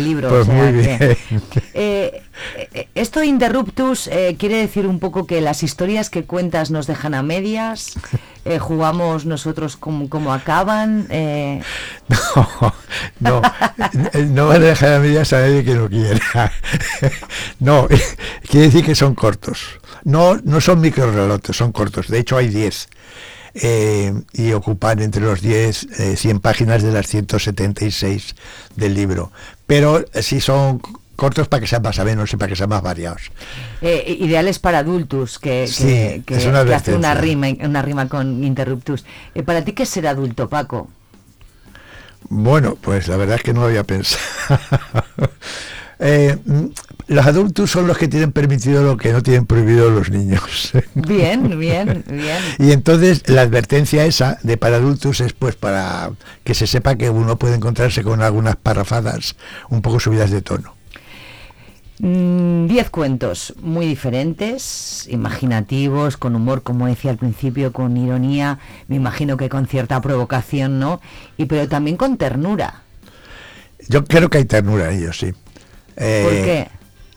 libro. Pues o sea, muy bien. Esto interruptus quiere decir un poco que las historias que cuentas nos dejan a medias, jugamos nosotros como acaban. No van a dejar a medias a nadie que no quiera. No, quiere decir que son cortos. No son microrelatos, son cortos. De hecho hay 10. Y ocupan entre los 10, 100 páginas de las 176 del libro. Pero sí son cortos para que sean más amenos y para que sean más variados. Ideales para adultos, que hace una rima con interruptus. ¿Para ti qué es ser adulto, Paco? Bueno, pues la verdad es que no lo había pensado. Los adultos son los que tienen permitido lo que no tienen prohibido los niños. Bien. Y entonces la advertencia esa de para adultos es pues para que se sepa que uno puede encontrarse con algunas parrafadas un poco subidas de tono. 10 cuentos muy diferentes, imaginativos, con humor, como decía al principio, con ironía, me imagino que con cierta provocación, ¿no? Pero también con ternura. Yo creo que hay ternura en ellos, sí. ¿Por qué?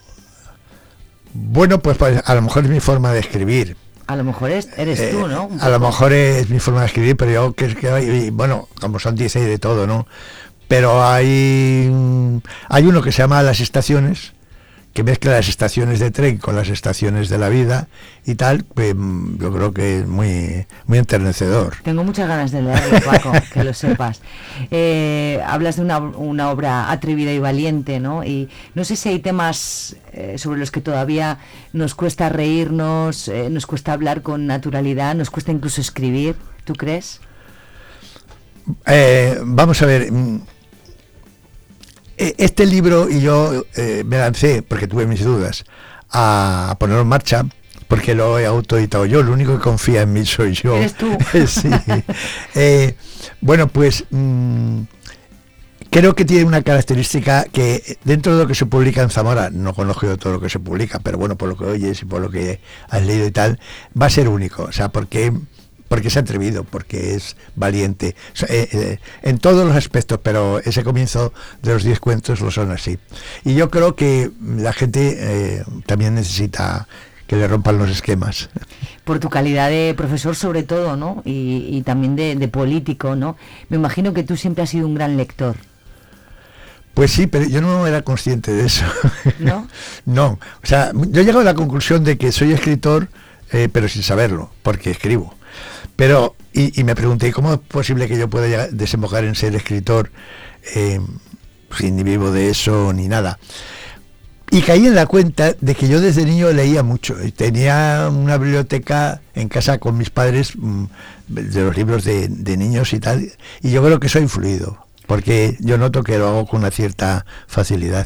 Bueno, pues a lo mejor es mi forma de escribir. A lo mejor eres tú, ¿no? A lo mejor es mi forma de escribir, pero yo creo que hay, bueno, como son 10 hay de todo, ¿no? Pero hay uno que se llama Las Estaciones, que mezcla las estaciones de tren con las estaciones de la vida y tal, pues yo creo que es muy enternecedor. Tengo muchas ganas de leerlo, Paco, que lo sepas. Hablas de una obra atrevida y valiente, ¿no? Y no sé si hay temas sobre los que todavía nos cuesta reírnos, nos cuesta hablar con naturalidad, nos cuesta incluso escribir, ¿tú crees? Vamos a ver... Este libro, y yo me lancé, porque tuve mis dudas, a ponerlo en marcha, porque lo he autoeditado yo, lo único que confía en mí soy yo. ¿Eres tú? Sí. Bueno, pues creo que tiene una característica que dentro de lo que se publica en Zamora, no conozco yo todo lo que se publica, pero bueno, por lo que oyes y por lo que has leído y tal, va a ser único, o sea, porque se ha atrevido, porque es valiente, en todos los aspectos, pero ese comienzo de los 10 cuentos lo son así. Y yo creo que la gente también necesita que le rompan los esquemas. Por tu calidad de profesor sobre todo, ¿no? Y también de político, ¿no? Me imagino que tú siempre has sido un gran lector. Pues sí, pero yo no era consciente de eso. ¿No? No, o sea, yo he llegado a la conclusión de que soy escritor, pero sin saberlo, porque escribo. Pero, y me pregunté, ¿cómo es posible que yo pueda desembocar en ser escritor sin ni vivo de eso ni nada? Y caí en la cuenta de que yo desde niño leía mucho. Y tenía una biblioteca en casa con mis padres de los libros de niños y tal. Y yo creo que eso ha influido, porque yo noto que lo hago con una cierta facilidad.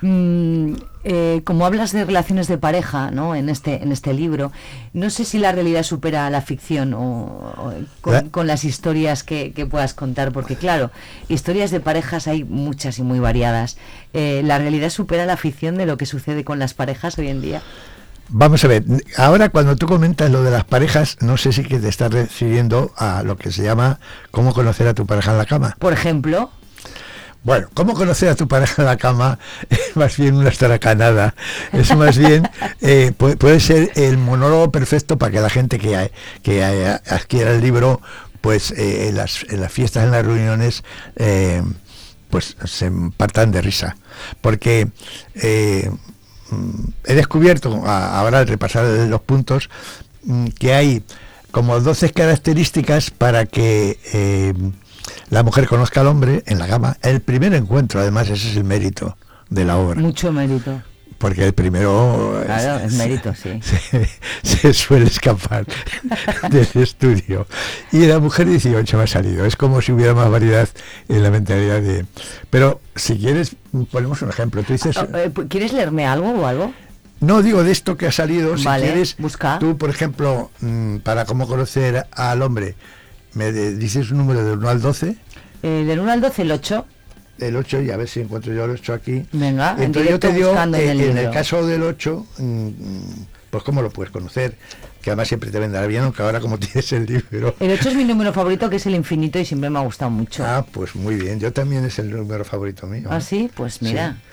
Como hablas de relaciones de pareja, ¿no? en este libro, no sé si la realidad supera a la ficción con las historias que puedas contar, porque claro, historias de parejas hay muchas y muy variadas. ¿La realidad supera la ficción de lo que sucede con las parejas hoy en día? Vamos a ver, ahora cuando tú comentas lo de las parejas, no sé si que te estás refiriendo a lo que se llama cómo conocer a tu pareja en la cama. Por ejemplo... Bueno, cómo conocer a tu pareja en la cama es más bien una estaracanada. Es más bien, puede ser el monólogo perfecto para que la gente que adquiera el libro, pues en las fiestas, en las reuniones, pues se partan de risa. Porque he descubierto, ahora al repasar los puntos, que hay como 12 características para que... la mujer conozca al hombre en la cama. El primer encuentro, además, ese es el mérito de la obra. Mucho mérito. Porque el primero... Claro, es mérito, sí. Se suele escapar del estudio. Y la mujer 18 me ha salido. Es como si hubiera más variedad en la mentalidad de... Pero, si quieres, ponemos un ejemplo. Tú dices... ¿Quieres leerme algo o algo? No, digo de esto que ha salido. Si vale, quieres, busca. Tú, por ejemplo, para cómo conocer al hombre... ¿Me dices un número del 1 al 12? Del 1 al 12, el 8. El 8, y a ver si encuentro yo el 8 aquí. Venga, entonces yo te digo, en el libro. caso del 8, pues cómo lo puedes conocer, que además siempre te vendrá bien, aunque ahora como tienes el libro. El 8 es mi número favorito, que es el infinito, y siempre me ha gustado mucho. Ah, pues muy bien, yo también es el número favorito mío. ¿Ah, sí? Pues mira. Sí.